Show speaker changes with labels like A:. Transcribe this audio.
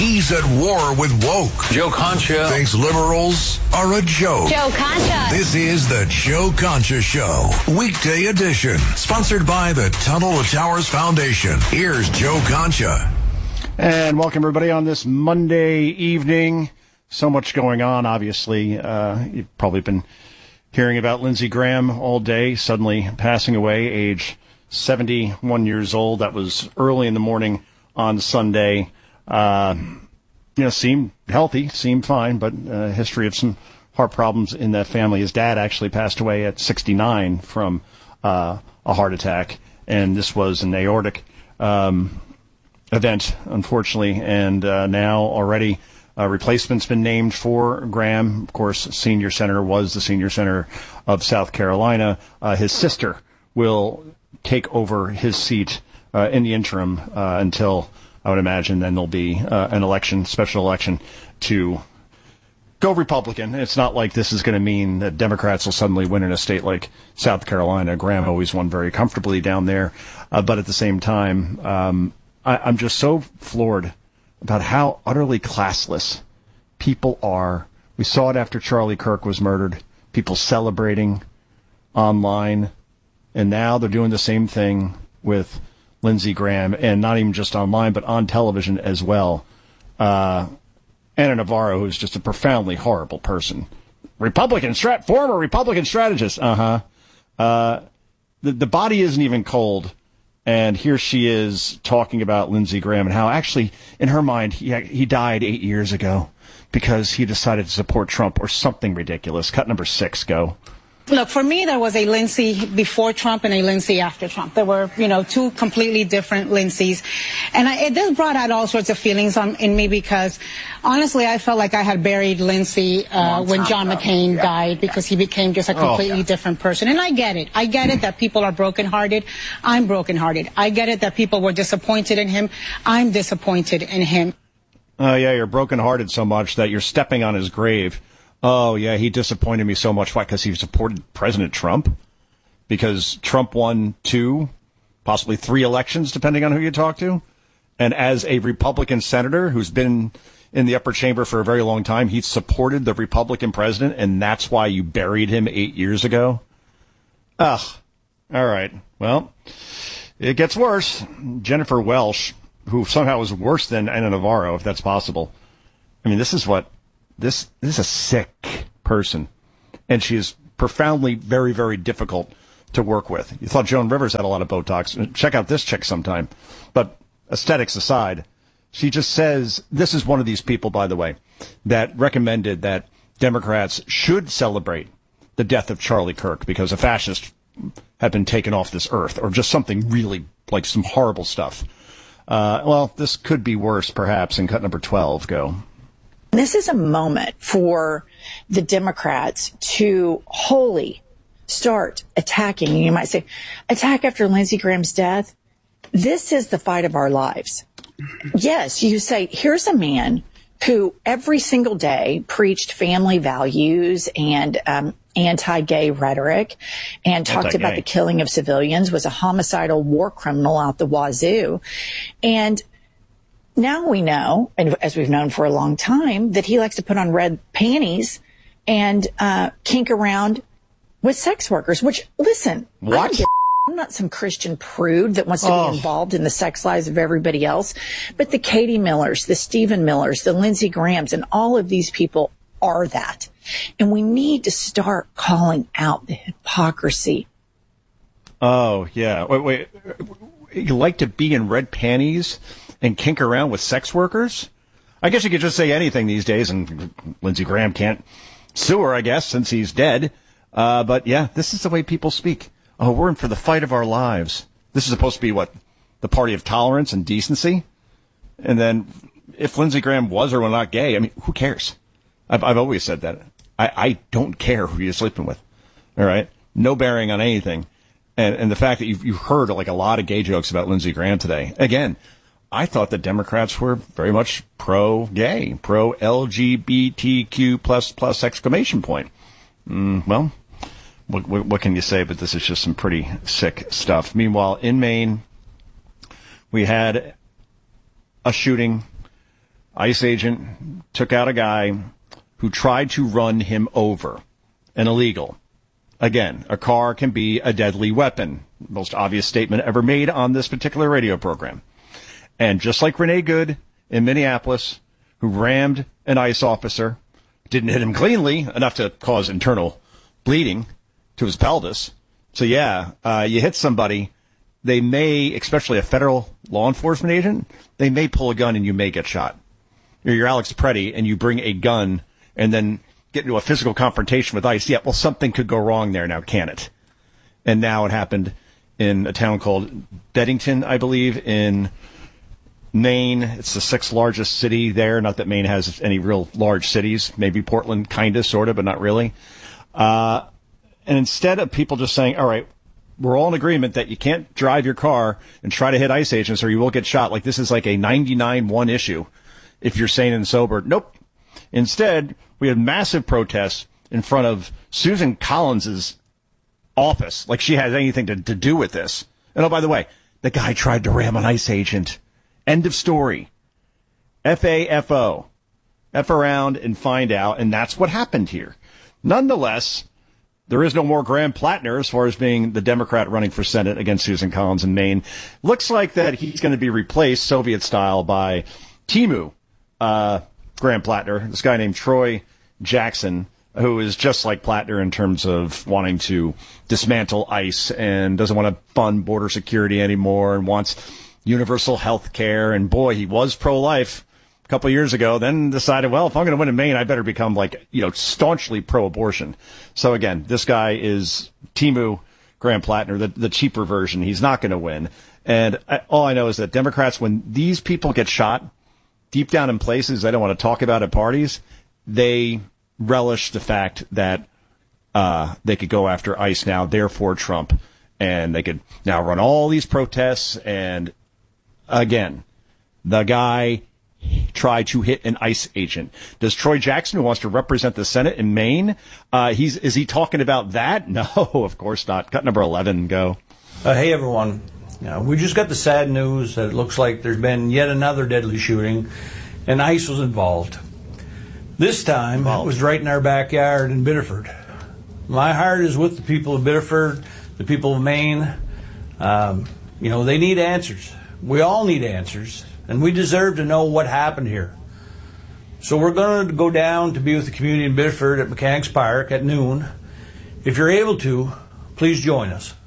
A: He's at war with woke.
B: Joe Concha
A: thinks liberals are a joke.
C: Joe Concha.
A: This is the Joe Concha Show, weekday edition, sponsored by the Tunnel to Towers Foundation. Here's Joe Concha.
D: And welcome, everybody, on this Monday evening. So much going on, obviously. You've probably been hearing about Lindsey Graham all day, suddenly passing away, age 71 years old. That was early in the morning on Sunday. Seemed healthy, seemed fine, but history of some heart problems in that family. His dad actually passed away at 69 from a heart attack, and this was an aortic event, unfortunately, and now already a replacement's been named for Graham. Of course, senior senator was the senior senator of South Carolina. His sister will take over his seat in the interim until, I would imagine, then there'll be an election, special election, to go Republican. It's not like this is going to mean that Democrats will suddenly win in a state like South Carolina. Graham always won very comfortably down there. But at the same time, I'm just so floored about how utterly classless people are. We saw it after Charlie Kirk was murdered. People celebrating online. And now they're doing the same thing with Lindsey Graham, and not even just online, but on television as well. Ana Navarro, who's just a profoundly horrible person. Former Republican strategist. The body isn't even cold. And here she is talking about Lindsey Graham and how actually, in her mind, he died 8 years ago because he decided to support Trump or something ridiculous. Cut number 6, go.
E: Look, for me, there was a Lindsey before Trump and a Lindsey after Trump. There were, two completely different Lindseys. And this brought out all sorts of feelings in me because, honestly, I felt like I had buried Lindsey when John McCain died because he became just a completely different person. And I get it. I get it that people are brokenhearted. I'm brokenhearted. I get it that people were disappointed in him. I'm disappointed in him.
D: Oh, yeah, you're brokenhearted so much that you're stepping on his grave. Oh, yeah, he disappointed me so much. Why? Because he supported President Trump? Because Trump won 2, possibly 3 elections, depending on who you talk to? And as a Republican senator who's been in the upper chamber for a very long time, he supported the Republican president, and that's why you buried him 8 years ago? Ugh. All right. Well, it gets worse. Jennifer Welsh, who somehow is worse than Ana Navarro, if that's possible. I mean, this is a sick person, and she is profoundly very, very difficult to work with. You thought Joan Rivers had a lot of Botox. Check out this chick sometime. But aesthetics aside, she just says, this is one of these people, by the way, that recommended that Democrats should celebrate the death of Charlie Kirk because a fascist had been taken off this earth, or just something really, like some horrible stuff. Well, this could be worse, perhaps, in cut number 12. Go.
F: This is a moment for the Democrats to wholly start attacking. You might say, attack after Lindsey Graham's death. This is the fight of our lives. Yes, you say, here's a man who every single day preached family values and anti-gay rhetoric and talked about the killing of civilians, was a homicidal war criminal out the wazoo. And now we know, and as we've known for a long time, that he likes to put on red panties and kink around with sex workers, which, listen,
D: what?
F: I'm not some Christian prude that wants to be involved in the sex lives of everybody else. But the Katie Millers, the Stephen Millers, the Lindsey Grahams, and all of these people are that. And we need to start calling out the hypocrisy.
D: Oh, yeah. Wait. You like to be in red panties and kink around with sex workers? I guess you could just say anything these days, and Lindsey Graham can't sue her, I guess, since he's dead. But yeah, this is the way people speak. Oh, we're in for the fight of our lives. This is supposed to be what? The party of tolerance and decency? And then if Lindsey Graham was or was not gay, I mean, who cares? I've always said that. I don't care who you're sleeping with. All right? No bearing on anything. And the fact that you've heard like a lot of gay jokes about Lindsey Graham today. Again, I thought the Democrats were very much pro-gay, pro-LGBTQ++ exclamation point. Well, what can you say? But this is just some pretty sick stuff. Meanwhile, in Maine, we had a shooting. ICE agent took out a guy who tried to run him over. An illegal. Again, a car can be a deadly weapon. Most obvious statement ever made on this particular radio program. And just like Renee Good in Minneapolis, who rammed an ICE officer, didn't hit him cleanly, enough to cause internal bleeding to his pelvis. So yeah, you hit somebody, they may, especially a federal law enforcement agent, they may pull a gun and you may get shot. You're Alex Preddy and you bring a gun and then get into a physical confrontation with ICE. Yeah, well, something could go wrong there now, can it? And now it happened in a town called Beddington, I believe, in Maine. It's the 6th largest city there. Not that Maine has any real large cities. Maybe Portland, kind of, sort of, but not really. And instead of people just saying, all right, we're all in agreement that you can't drive your car and try to hit ICE agents or you will get shot. Like this is like a 99-1 issue if you're sane and sober. Nope. Instead, we had massive protests in front of Susan Collins's office, like she had anything to do with this. And oh, by the way, the guy tried to ram an ICE agent. End of story. FAFO. F around and find out, and that's what happened here. Nonetheless, there is no more Graham Plattner as far as being the Democrat running for Senate against Susan Collins in Maine. Looks like that he's going to be replaced, Soviet style, by Timu Graham Plattner, this guy named Troy Jackson, who is just like Plattner in terms of wanting to dismantle ICE and doesn't want to fund border security anymore and wants universal health care. And boy, he was pro-life a couple of years ago, then decided, well, if I'm going to win in Maine, I better become staunchly pro-abortion. So again, this guy is Timu Graham Plattner, the cheaper version. He's not going to win. And all I know is that Democrats, when these people get shot deep down in places they don't want to talk about at parties, they relish the fact that they could go after ICE now, therefore Trump, and they could now run all these protests. And again, the guy tried to hit an ICE agent. Does Troy Jackson, who wants to represent the Senate in Maine, is he talking about that? No, of course not. Cut number 11, go.
B: Hey, everyone. We just got the sad news that it looks like there's been yet another deadly shooting, and ICE was involved. This time, it was right in our backyard in Biddeford. My heart is with the people of Biddeford, the people of Maine. They need answers. We all need answers, and we deserve to know what happened here. So we're going to go down to be with the community in Biddeford at Mechanics Park at noon. If you're able to, please join us.